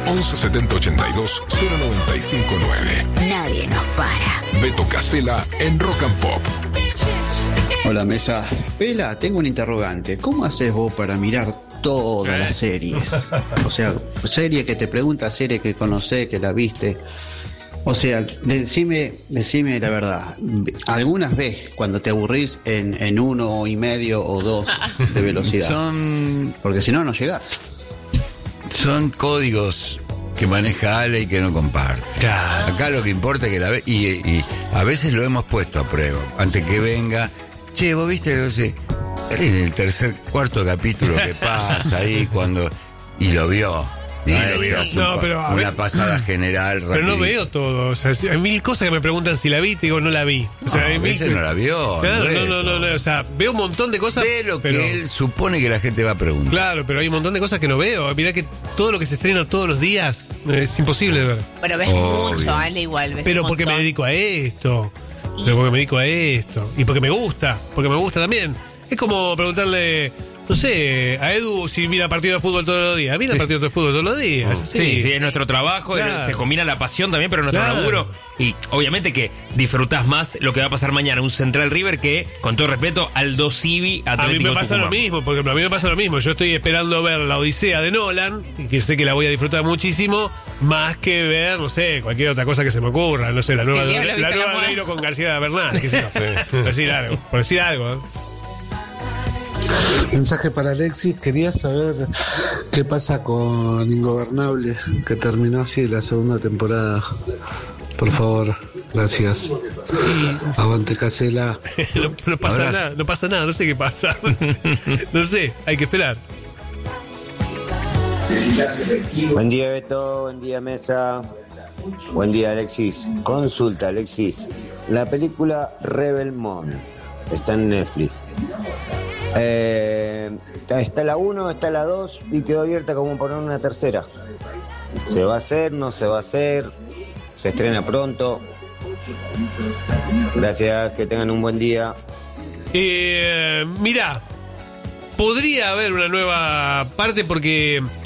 11 70 82 0959. Nadie nos para. Beto Casella en Rock and Pop. Hola, mesa. Pela, tengo un interrogante. ¿Cómo haces vos para mirar todas las series? O sea, serie que te pregunta, serie que conocés, que la viste. O sea, decime la verdad. ¿Algunas ves cuando te aburrís en 1,5 o 2 de velocidad? Porque si no, no llegás. Son códigos que maneja Ale y que no comparte. Claro. Acá lo que importa es que la ve, y a veces lo hemos puesto a prueba. Antes que venga, che, vos viste, no sé, en el cuarto capítulo que pasa ahí cuando. Y lo vio. Sí, lo vio. No, pero una pasada general. Pero no veo todo. O sea, hay mil cosas que me preguntan si la vi y te digo no la vi. O sea, a veces no la vio. Claro, no. O sea, veo un montón de cosas. Ve lo que él supone que la gente va a preguntar. Claro, pero hay un montón de cosas que no veo. Mirá que todo lo que se estrena todos los días es imposible de ver. Pero ves mucho, Ale, igual. Ves pero porque me dedico a esto. Pero porque me dedico a esto. Y porque me gusta. Porque me gusta también. Es como preguntarle, no sé, a Edu si mira partido de fútbol todos los días. Mira partido de fútbol todos los días. Sí, es nuestro trabajo, claro. Se combina la pasión también, pero nuestro laburo. Y obviamente que disfrutás más lo que va a pasar mañana, un Central River que, con todo respeto, Aldo Civi, Atlético A mí me pasa Tucumán. lo mismo, porque a mí me pasa lo mismo. Yo estoy esperando ver la Odisea de Nolan, que sé que la voy a disfrutar muchísimo, más que ver, no sé, cualquier otra cosa que se me ocurra. No sé, la nueva de Neiro con García Bernal, qué sé yo. Por decir algo. Mensaje para Alexis, quería saber qué pasa con Ingobernable, que terminó así la segunda temporada. Por favor, gracias. Avante Casella. No pasa nada, no sé qué pasa. No sé, hay que esperar. Buen día, Beto, buen día, mesa. Buen día, Alexis. Consulta, Alexis. La película Rebel Moon está en Netflix. Está la 1, está la 2 y quedó abierta como para una tercera. ¿Se va a hacer? ¿No se va a hacer? ¿Se estrena pronto? Gracias, que tengan un buen día. Mirá, podría haber una nueva parte porque